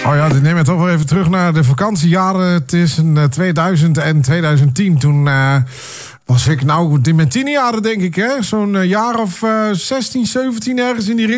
Oh ja, die neem je toch wel even terug naar de vakantiejaren tussen 2000 en 2010. Toen was ik in mijn tienerjaren, denk ik, hè? Zo'n jaar of 16, 17 ergens in die richting.